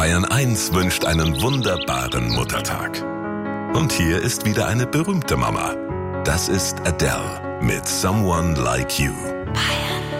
Bayern 1 wünscht einen wunderbaren Muttertag. Und hier ist wieder eine berühmte Mama. Das ist Adele mit Someone Like You. Bayern.